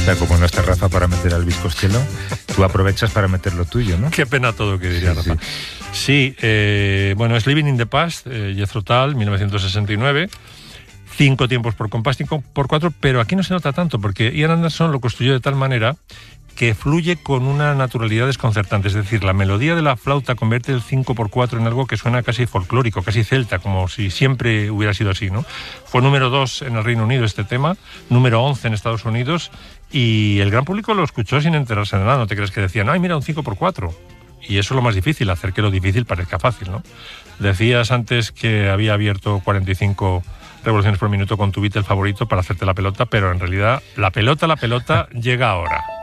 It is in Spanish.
sea, como no está Rafa para meter al Elvis Costello, tú aprovechas para meter lo tuyo, ¿no? Qué pena todo, que diría Rafa. Sí, bueno, es Living in the Past, Jethro Tull, 1969. 5 tiempos por compás, 5 por 4, pero aquí no se nota tanto, porque Ian Anderson lo construyó de tal manera que fluye con una naturalidad desconcertante. Es decir, la melodía de la flauta convierte el 5 por 4 en algo que suena casi folclórico, casi celta, como si siempre hubiera sido así, ¿no? Fue número 2 en el Reino Unido este tema, número 11 en Estados Unidos, y el gran público lo escuchó sin enterarse de nada. No te crees que decían, ¡ay, mira, un 5 por 4! Y eso es lo más difícil, hacer que lo difícil parezca fácil, ¿no? Decías antes que había abierto 45 revoluciones por minuto con tu Beatle favorito para hacerte la pelota, pero en realidad la pelota llega ahora.